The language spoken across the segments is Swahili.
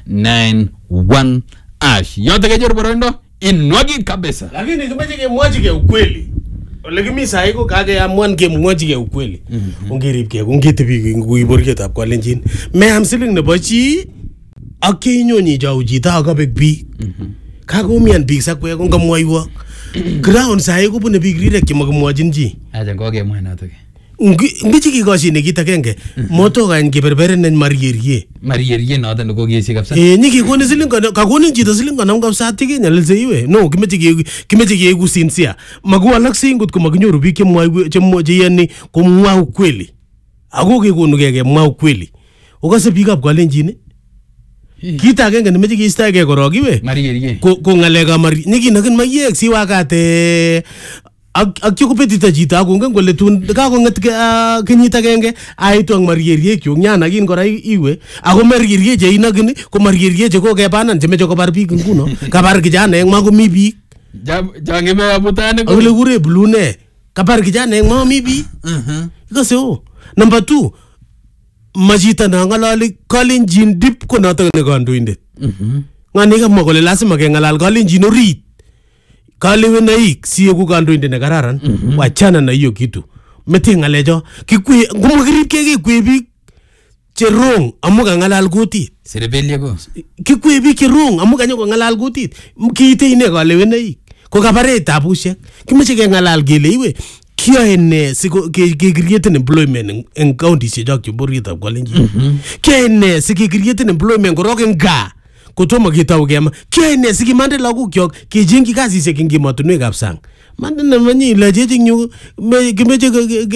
*23491#. Yote kenyoru boroindo inwagi kabisa. Lakini kimeche kemwochige ukweli. Ole kimi sahi ko kakeamwan kemwochige ukweli. Ongeribge, ongetebi kuiborgetab Kalenjin. Meam siling nebo chi ak kenyonyi chau chito akabek biik. Kakomian biik sakwek ngamwoiwo. Ground sahi kobune biik rirek chemakimwochin chi. Acha kokemwa notok. Ngichi kikoshine kit agenge motokany keberberen marierie noton nekokieshi kabisa. Nyikikoni siling kakonin chito siling konom kabisa tikinyalilse iwe. No, kimeche keeku sincere. Makiwalaksei ingot komakinyoru biik cheyani komwa ukweli. Ako kekonugei kemwa ukweli. Okase biikab Kalenjin kit agenge nemeche keistoegei korok iwe marierie ko ngalekab nyikinakin mayek siwakate ak chukupetita chito akongen kole tun kakonget kenyit agenge aitu ak marierie kyuk nyanakin kora iwe ako marierie che inagini ko marierie che kokebanan chemeche kobar biik nguno kabar kijana eng makomi biik jange me abutane ko le kure blune kabar kijana eng makomi biik ikase number 2 machita na ngalali Kalenjin dip ko notok ne kandoindet ngani kamwa kole lazima kengalal Kalenjin orit kalewenaik siyeku kandoindet ne kararan wachana na hiyo kitu mete ngalecho kikwe ngomakiribke kekwe biik che wrong amu kangalal kutit serebelia ko kikwe biik che wrong amu kanyo kangalal kutit kiite ine kalewenaik ko kabare tabushek kimeche kengalal kele iwe kiyoe ne siko create employment en counties chechok cheboritab Kalenjin kiyoe ne siko create employment korok en gaa kotomo kitau kema kiyoe ne sikimande lagokyok kejengchi kasisiek eng emotinwekab sang mande nemanyi lajeje nyu kimeche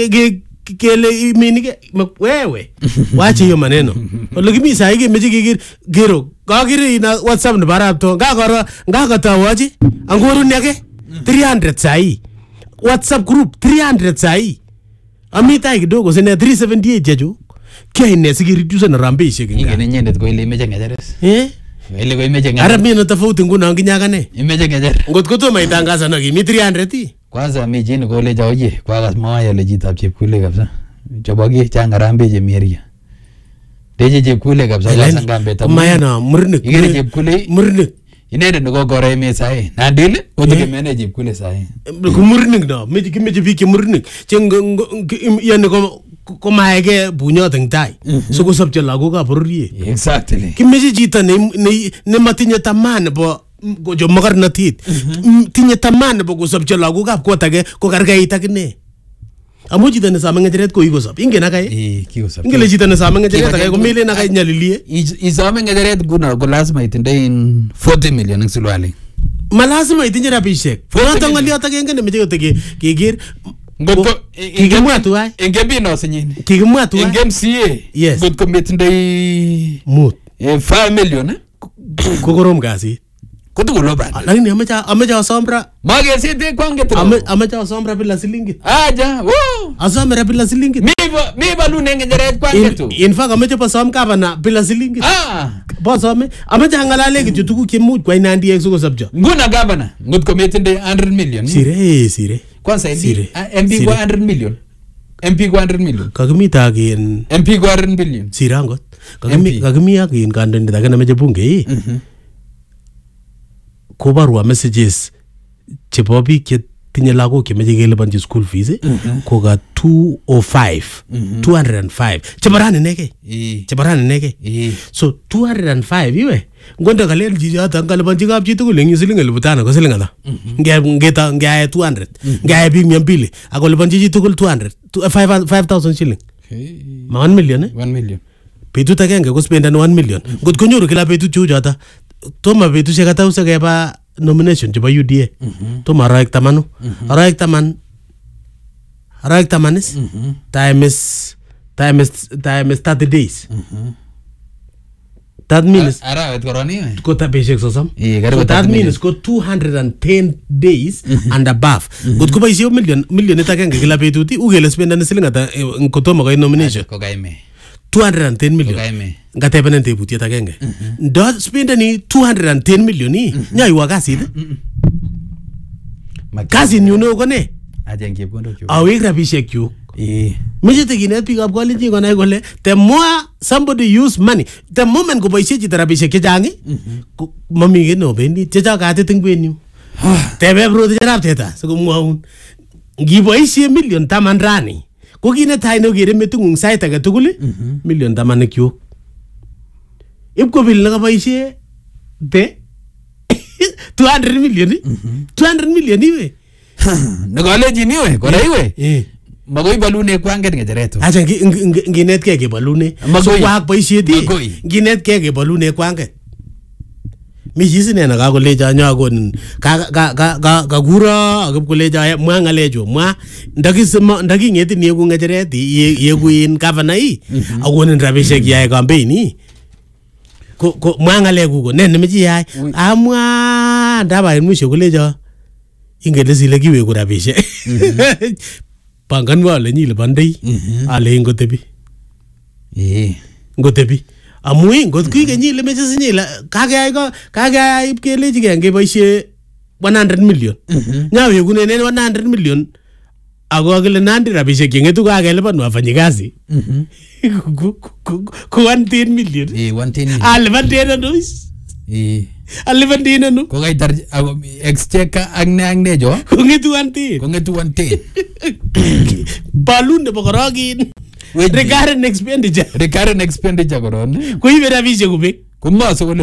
kele iminike wewe wache hiyo maneno ole kimi sahi kemeche keker gero kakire ina WhatsApp nebo arapto ngakatawaje angoruni ake 300 sahi WhatsApp group 300 sahi amita kidogo sene 378 jeju kiyoe ne sikireduce na rambeishek ingene inyendet ko ile imeche ngejeres ile ko imeche ngejeres ara mimi tofauti nguno nginyakane imeche ngejeres ngot ko tomo itangaza no kimi 300 kwanza mi jini ko le jaoje kwakas mawaya le jitab chepkule kabisa chobogi changa rambeje miria deje chepkule kabisa la sangambe ta mayana murnik igere chepkule murnik inende no gore me sai na dile otige mene chepkule sai ko murnik no meji kimeji biki murnik cheng yani ko maege bunyot eng tai so ko sabje lagokab bororiet exactly kimeji chito ne matinye tamaa bo jo magarnatit tinye tamaa nebo kosabje lagokab kot age ko kargait akine amu chito ne same ngecheret ko ikosab ingen akai kikosab ingele chito ne same ngecheret akai ko melen akai nyalilie isame ngecheret guno ko lazima itindoi 40 million eng sulwali malazima itinye rabishek noto ngoliot agenge nemeche kote keker ngotko kikimwa tuwai ingebino sinyin kikimwa tuwai ingen CA ngotko metindoi 5 million ko korom kasit kotukuloban lakini amecha asombra magesite kwangetro amecha asombra bila silingit aja asomra bila silingit mi balune ngejeret kwangetu in fact amecha pasom gavana bila silingit bosome amecha ngalale kityo tuguk chemuch kwai nandi ek siko sabjo nguna gavana ngotko metinde 100 million sire kwanza MP kwa 100 million MP kwa 100 million kakimita akin MP kwa 100 million sirangot kakimi akin kandoindet ake nemeche bunge kobarwa messages chebo biik chetinye lagok chemeche kelipanji school fees koka 205 chebarani inegei so 205 iwe ngonde kalel chichoto ngalipanji kap chitugul eng siling 5,000 ko siling ata ngeae 200 ngeae biik 200 ako lipanji chitugul 200 5,000 shilling ma 1 million 1 million betut agenge ko spendani 1 million ngot konyoru kila betut cheu choto toma betushek ata usekeba nomination chebo UDA toma arawek 10 arawek 10 is time is 30 days that means arawet koroni ko tabeshek 30 so that means ko 210 days and above ngot ko boishe million agenge kila betut ugele spendani siling ata kotomo ko nomination ko kaime 210 million ngatebenen tebutiet agenge ndo spendani 210 million nyaiwa kasit kasit nyuno ko ne ajeng chepkondok chu awek rabishek chu Meche tekinet biikab Kalenjin konai kole the more somebody use money, the moment koboisie chito rabisiek chechang mami kiy neobendi chechang katit ing kwenyu. Tebe Rotich Arap Teta sikomwaun ngiboisie million 10 rani ko kit netai neokere metung'ung sait age tugul million 10 ikyuk. Ipkobil nekaboisie the 200 million 200 million iwe Nekalenjin iwe kora iwe magoi balune kwanget ngecheret. Acha nginetkei kebalune so kwak boisiet nginetkei kebalune kwanget. Mi chi sine nekakolecho nyakonin kakuro akipkolecho mwa ng'alechu mwa ndaking'etin yeku ng'echeret yeku in governor akonin rabisiek yae campaign ko mwa ng'alekuk ne nemeche iyai amwa ndaba en mwisho kolecho ingele sile kiweku rabisiek panganwa ale nyilipandoi ale ngotebi ngotebi amu ngot kuikenyi meche sinyila kakeyai kelechigei ngeboisie 100 million nyawekunen 100 million ako akile nandi rabisiek cheng'etu kakelipan wafanyikazi ko 110 million alipan tena alipan tena no ko kaitar exchequer ak ne jo kong'etu 110 balloon nebo korokin recurrent expenditure koron ko ibe rabisiek kubek komaso kole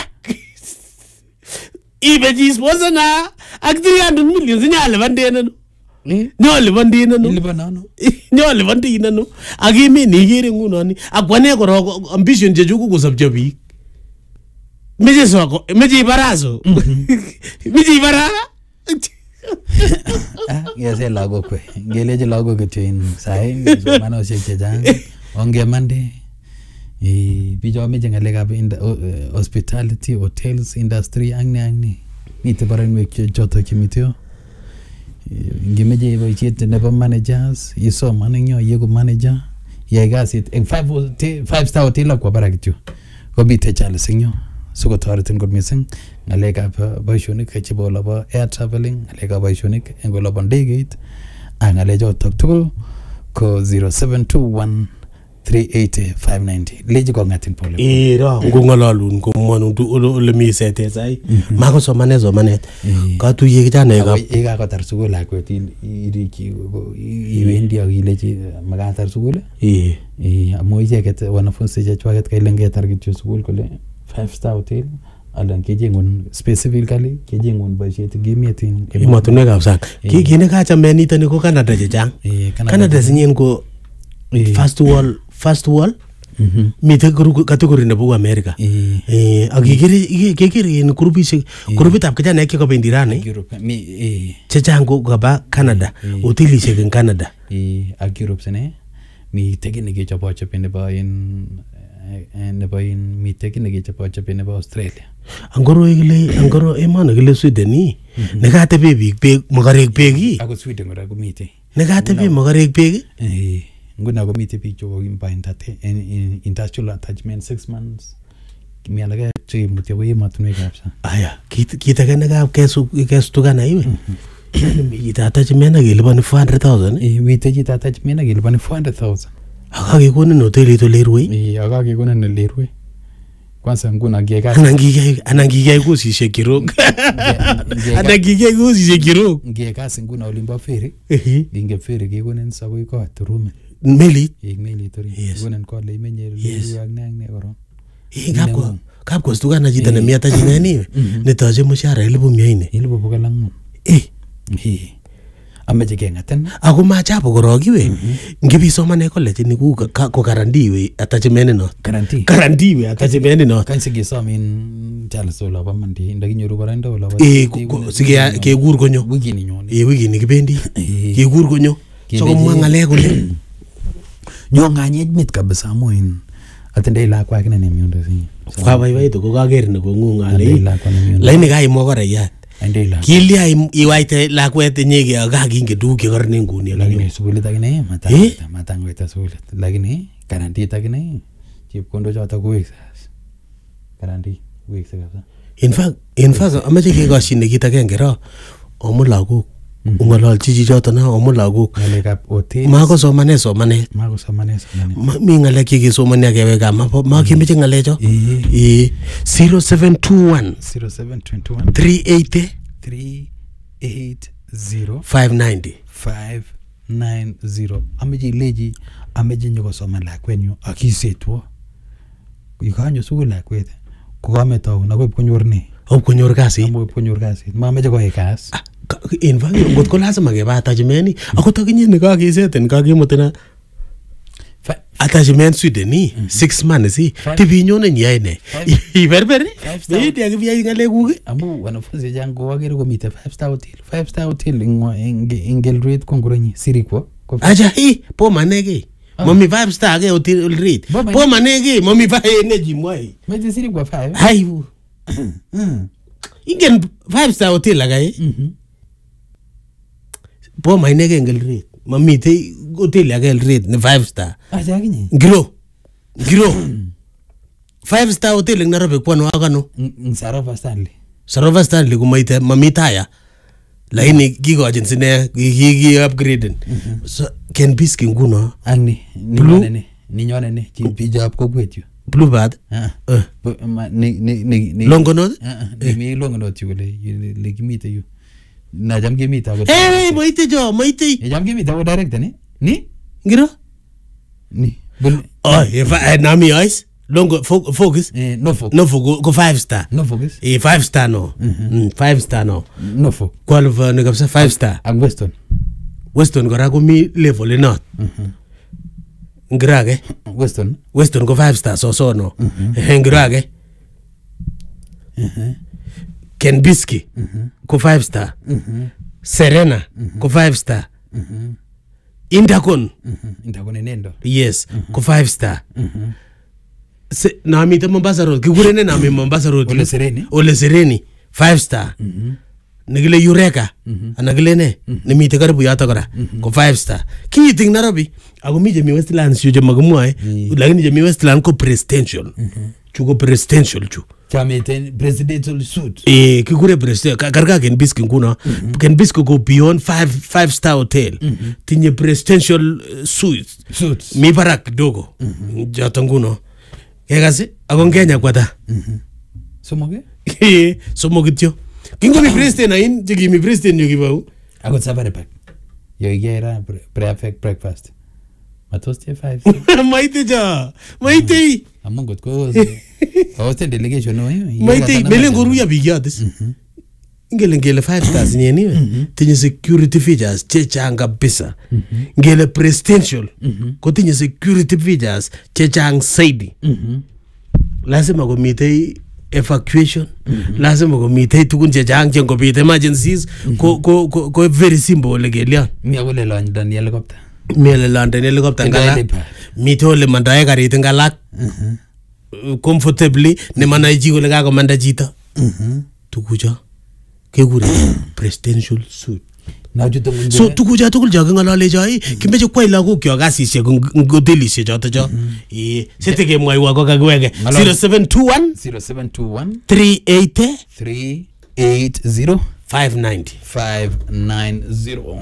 ibe chi sponsor na ak 300 million sinyalipan tena no nyolipan tena no nyolipan tena no ak emet neikere ng'unoni ak wane korok ambition chechuk kosopcho biik meche ibaraso meche ibara ngese lagok kwe ngeleje lagok kityo in sai somanosiek chechang ongemande bicho meche ng'alekab hospitality hotels industry ak ne mite baranwek choto chemiteo ngimeche iboisiet nebo managers isoman eng yo iegu manager iyai kasit eng 5-star hotel akwa barak kityo komite challenge eng yo sikotoretin kot mising ng'alekab boisionik chebo olabo air traveling ng'alekab boisionik eng olabo ndegeit ak ng'alechotok tugul ko 0721 380-590 leji kong'atin pole ro ngong'ololun komwanun ole mi setet sai makosomanet katuye kijanaekab yekakotar sukul lakwet iriki iwendi ak ilechi makatar sukul amu icheket wanafunzi chechwaket kaile ngetar kityo sukul kole 5-star hotel alan kechengun specifically kechengun boisiet ngemetin emotunwekab sang kit nekachame nitoni ko Canada chechang Canada sinyen ko first wall mite category nebo America ak kekere in grupitab kijanaek chekabendi rani chechang ko kaba Canada hotelisiek en Canada ak Europe sine mite kit nekechobochobe nebo mite kit nekechobochobe nebo Australia angoro emoni kile Sweden nekatebe biik beek makarek beek ako Sweden kora komite nekatebe makarek beek nguna komite biik chekokimba industrial attachment 6 months mi alake chekimutyo ko emotunwekab sang aya kit age nekab kestukan iwe mi chito attachment akelipani 400,000 mite chito attachment akelipani 400,000 akakekonin hotelit olerue akakekonin olerue kwanza nguna anan kikiyai kosisiek kirok ngiye kasi nguna olimbo feri inge feri kekonin sakoi kot rumit melit kekonin kot leimenye olerue ak ne koron kap kostukana chito nemi attachment iwe netoche mshahara 100,400 ameche keng'aten ako machapo korok iwe ngipisomane college ni ko guarantee iwe attachment no guarantee iwe attachment no kan sigesom in Charles olabo mandi ndakinyoru baraindo olabo sige kekur konyo wikini nyone wikini kibendi kekur konyo so komwa ng'alek kole nyo ng'anyet mit kabisa amu atindoi lakwa kine nemiondo sinye kwa baibaitu ko kaker ne kong'ung ale lakini kaimwa kora ya kilia iwaite lakwet nyege akakinge tuguk chekarne nguni lakini sukulit akine matangweta sukulit lakini garantit akine chepkondo choto kowekse garanti wekse kabisa in fact amache kekoshine kit agenge ro amu lagok ungololchi chichoto na amu lagok ngalekab hotel mako somanet mi ngalek chekisomani akewe gaa makemeche ngalecho 0721 380 590 ameche ilechi ameche nyokosoman lakwenyu akisetwo ikanyo sukul lakwet kokametau nakoib konyor ne konyor kasit mameche koyai kas in fact ngot ko lazima keba attachment akot akinye nekakiseten kakimutina attachment Sweden 6 months tibinyone nyai ne iberberi meidi akibiyai ngalekuk amu wanafunzi jangu wagere komite 5-star hotel ing Eldoret kongoronyi sirikwo acha po manege mami 5 star ke hotel rate po manege mami 5 energy mwai mete sirikwa 5 hai ingen 5 star hotel akai po manege ngel rate mamite hotel ya ngel rate ni 5 star acha kinyi ngiro 5 star hotel ing Nairobi kwano akano Sarova Stanley kumaite mamitaya lakini kikochin sine ki upgrade so Ken Bisky nguno ani ni nyone ne chibijob kokwet yu Bluebird ni Longonot mi Longonot yu le kimite yu na jam kimite ako maite jam kimite ako direct ni ngiro ni nami ice Longo focus no focus go 5 star no focus 5 star no 5 star no focus qualify ni kabisa 5 star ak Weston kora komi level not ngirage Weston ko 5 star so no ngirage Ken Bisky ko 5 star Serena ko 5 star Indakon nendo yes ko 5 star nami te Mombasa Road kigurene nami Mombasa Road Ole Sereni 5 star nigile Eureka anagile ne nimite karibu yata kora ko 5 star kiiting Nairobi ako mi jemi Westlands yu jema kumwae lakini jemi Westland ko presidential chuko presidential chu chameten presidential suit kigure president karga Ken Bisky nguno Ken Bisky go beyond 5 star hotel tinye presidential suits mi barak dogo jata nguno kekasi ako Kenya kwata somoge kityo kingomi president ain chekimi president yu kibau akot Safari Park yo igera breakfast matos 5 maite amongot ko host delegation no maite belengo ruya bigiatis ngele 5 stars nyeni tinye security features chechang kabisa ngele presidential ko tinye security features chechang saidi lazima komite evacuation lazima komite tukun chechang chengobite emergencies ko very simple legelian mi akole London helicopter ngala mite ole mandae karit ngalak comfortably ne manai chi kole kakomanda chito tukucho kekure presidential suit so tukucho tugul cho kingalale cho kimeche kwai lagok kyo kasisiek eng hotelisiek choto cho sete kemwaiwa ko kakiweke 0721 380 590.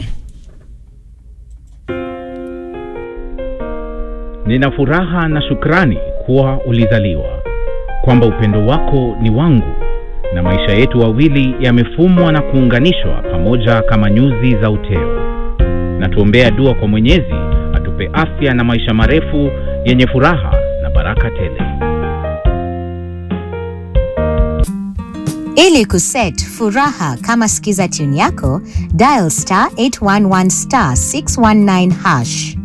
Nina furaha na shukrani kuwa ulizaliwa, kwamba upendo wako ni wangu, na maisha yetu wawili yamefumwa na kuunganishwa pamoja kama nyuzi za uteo. Na tuombea dua kwa Mwenyezi atupe afya na maisha marefu yenye furaha na baraka tele. Ili kuset furaha kama sikiza tune yako, dial *811 *619 #.